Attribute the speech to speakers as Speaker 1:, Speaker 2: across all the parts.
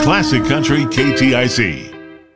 Speaker 1: Classic Country KTIC.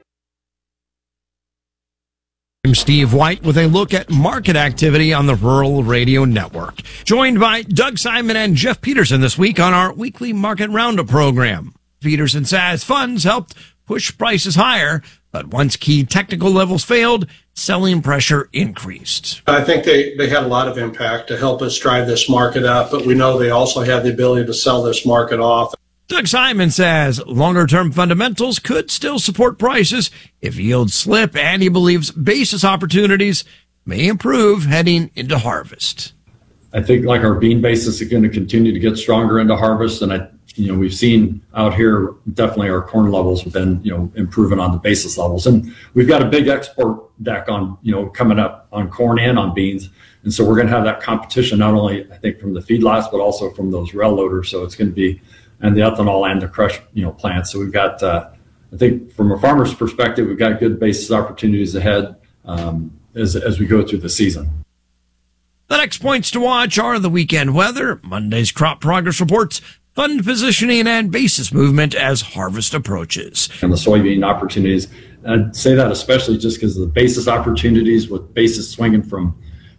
Speaker 2: I'm Steve White with a look at market activity on the Rural Radio Network. Joined by Doug Simon and Jeff Peterson this week on our weekly Market Roundup program. Peterson says funds helped push prices higher, but once key technical levels failed, selling pressure increased.
Speaker 3: I think they had a lot of impact to help us drive this market up, but we know they also have the ability to sell this market off.
Speaker 2: Doug Simon says longer-term fundamentals could still support prices if yields slip, and he believes basis opportunities may improve heading into harvest.
Speaker 4: I think like our bean basis is going to continue to get stronger into harvest, and we've seen out here definitely our corn levels have been improving on the basis levels, and we've got a big export deck on coming up on corn and on beans, and so we're going to have that competition not only I think from the feedlots but also from those rail loaders. So it's going to be and the ethanol and the crush plants. So we've got I think from a farmer's perspective we've got good basis opportunities ahead as we go through the season.
Speaker 2: The next points to watch are the weekend weather, Monday's crop progress reports, fund positioning, and basis movement as harvest approaches.
Speaker 4: And the soybean opportunities, and I'd say that especially just because of the basis opportunities with basis swinging from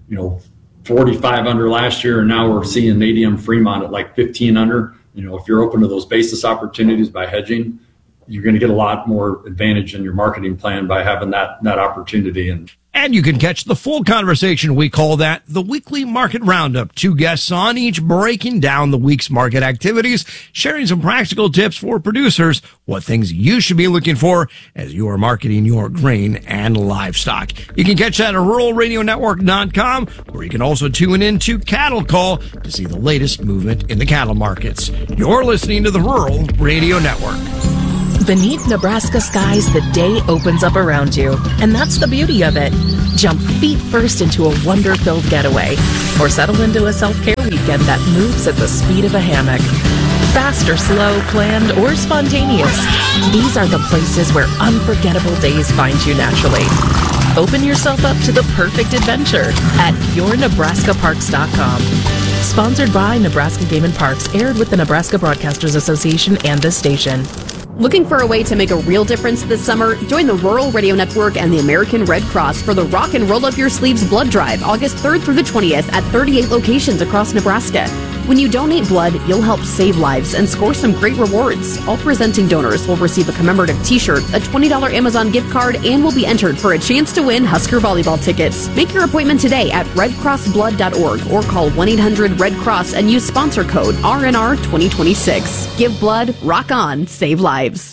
Speaker 4: 45 under last year, and now we're seeing ADM Fremont at like 15 under. If you're open to those basis opportunities by hedging, you're going to get a lot more advantage in your marketing plan by having that opportunity.
Speaker 2: And you can catch the full conversation. We call that the weekly market roundup. 2 guests on each breaking down the week's market activities, sharing some practical tips for producers, what things you should be looking for as you are marketing your grain and livestock. You can catch that at ruralradionetwork.com, where you can also tune in to Cattle Call to see the latest movement in the cattle markets. You're listening to the Rural Radio Network.
Speaker 5: Beneath Nebraska skies, the day opens up around you, and that's the beauty of it. Jump feet first into a wonder-filled getaway, or settle into a self-care weekend that moves at the speed of a hammock. Fast or slow, planned or spontaneous, these are the places where unforgettable days find you naturally. Open yourself up to the perfect adventure at yournebraskaparks.com. Sponsored by Nebraska Game and Parks, aired with the Nebraska Broadcasters Association and this station.
Speaker 6: Looking for a way to make a real difference this summer? Join the Rural Radio Network and the American Red Cross for the Rock and Roll Up Your Sleeves Blood Drive, August 3rd through the 20th at 38 locations across Nebraska. When you donate blood, you'll help save lives and score some great rewards. All presenting donors will receive a commemorative t-shirt, a $20 Amazon gift card, and will be entered for a chance to win Husker volleyball tickets. Make your appointment today at redcrossblood.org or call 1-800-RED-CROSS and use sponsor code RNR2026. Give blood, rock on, save lives.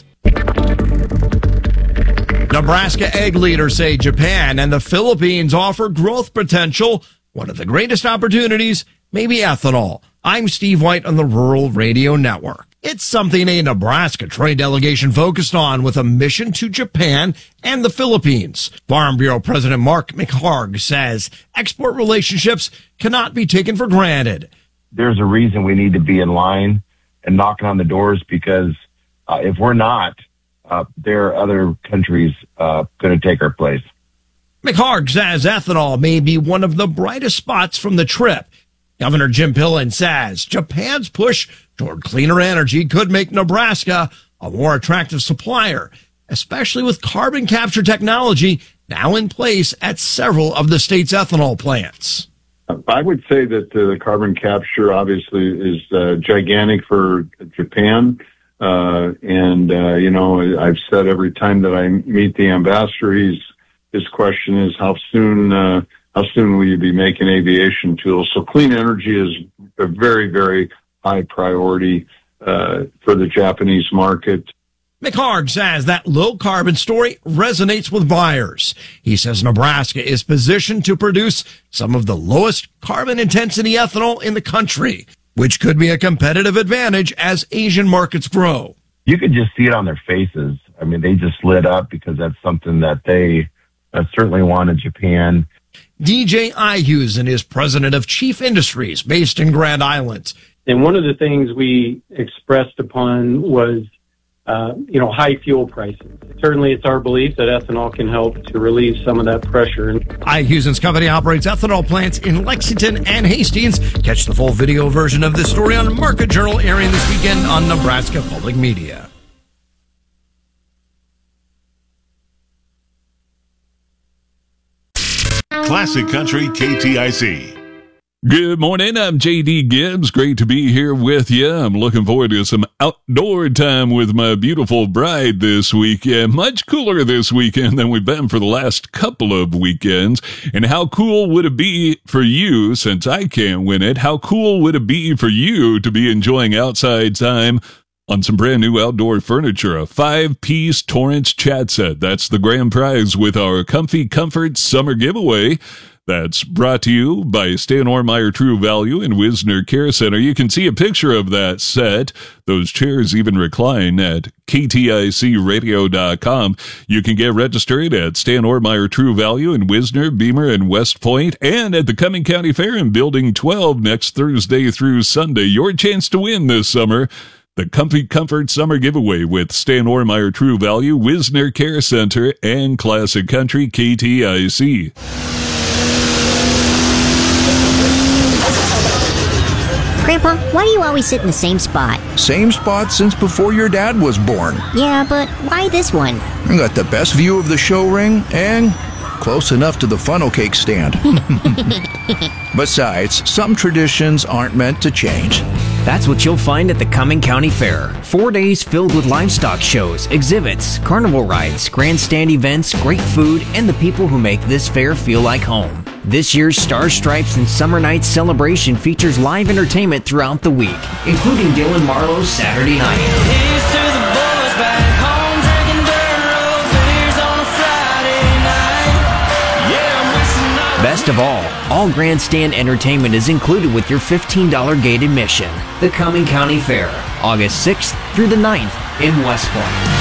Speaker 2: Nebraska egg leaders say Japan and the Philippines offer growth potential. One of the greatest opportunities may be ethanol. I'm Steve White on the Rural Radio Network. It's something a Nebraska trade delegation focused on with a mission to Japan and the Philippines. Farm Bureau President Mark McHarg says export relationships cannot be taken for granted.
Speaker 7: There's a reason we need to be in line and knocking on the doors, because if we're not, there are other countries going to take our place.
Speaker 2: McHarg says ethanol may be one of the brightest spots from the trip. Governor Jim Pillen says Japan's push toward cleaner energy could make Nebraska a more attractive supplier, especially with carbon capture technology now in place at several of the state's ethanol plants.
Speaker 8: I would say that the carbon capture obviously is gigantic for Japan. I've said every time that I meet the ambassador, his question is how soon will you be making aviation tools? So clean energy is a very, very high priority for the Japanese market.
Speaker 2: McHarg says that low-carbon story resonates with buyers. He says Nebraska is positioned to produce some of the lowest carbon intensity ethanol in the country, which could be a competitive advantage as Asian markets grow.
Speaker 7: You could just see it on their faces. I mean, they just lit up because that's something that they certainly want in Japan.
Speaker 2: DJ Ihusen is president of Chief Industries based in Grand Island.
Speaker 9: And one of the things we expressed upon was, high fuel prices. Certainly it's our belief that ethanol can help to relieve some of that pressure.
Speaker 2: Ihusen's company operates ethanol plants in Lexington and Hastings. Catch the full video version of this story on Market Journal, airing this weekend on Nebraska Public Media.
Speaker 1: Classic Country KTIC.
Speaker 10: Good morning, I'm J.D. Gibbs. Great to be here with you. I'm looking forward to some outdoor time with my beautiful bride this weekend. Much cooler this weekend than we've been for the last couple of weekends. And how cool would it be for you, since I can't win it, how cool would it be for you to be enjoying outside time on some brand new outdoor furniture? A 5-piece Torrance chat set. That's the grand prize with our Comfy Comfort Summer Giveaway. That's brought to you by Stan Ormeyer True Value and Wisner Care Center. You can see a picture of that set. Those chairs even recline at KTICradio.com. You can get registered at Stan Ormeyer True Value in Wisner, Beamer, and West Point, and at the Cumming County Fair in Building 12 next Thursday through Sunday. Your chance to win this summer. The Comfy Comfort Summer Giveaway with Stan Ormeyer True Value, Wisner Care Center, and Classic Country KTIC.
Speaker 11: Grandpa, why do you always sit in the same spot?
Speaker 12: Same spot since before your dad was born.
Speaker 11: Yeah, but why this one?
Speaker 12: I got the best view of the show ring and close enough to the funnel cake stand. Besides, some traditions aren't meant to change.
Speaker 13: That's what you'll find at the Cumming County Fair. 4 days filled with livestock shows, exhibits, carnival rides, grandstand events, great food, and the people who make this fair feel like home. This year's Star Stripes and Summer Nights celebration features live entertainment throughout the week, including Dylan Marlowe's Saturday night. Here's to the boys back home, drinking dirt road beers on a Friday night. Yeah, I'm wishing Best of all grandstand entertainment is included with your $15 gate admission. The Cumming County Fair, August 6th through the 9th in West Point.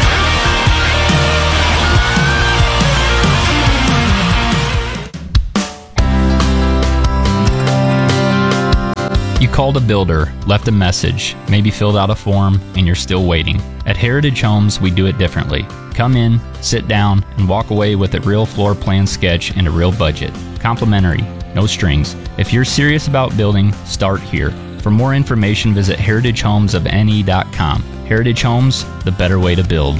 Speaker 14: You called a builder, left a message, maybe filled out a form, and you're still waiting. At Heritage Homes, we do it differently. Come in, sit down, and walk away with a real floor plan sketch and a real budget. Complimentary, no strings. If you're serious about building, start here. For more information, visit heritagehomesofne.com. Heritage Homes, the better way to build.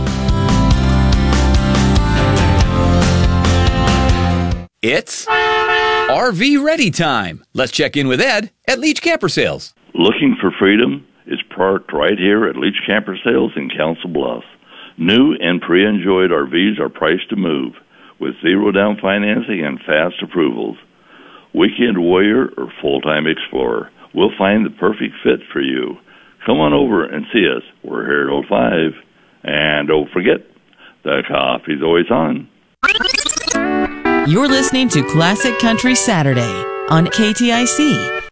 Speaker 15: It's RV ready time. Let's check in with Ed at Leach Camper Sales.
Speaker 16: Looking for freedom? It's parked right here at Leach Camper Sales in Council Bluffs. New and pre-enjoyed RVs are priced to move with zero down financing and fast approvals. Weekend warrior or full-time explorer, we'll find the perfect fit for you. Come on over and see us. We're here at 05. And don't forget, the coffee's always on.
Speaker 17: You're listening to Classic Country Saturday on KTIC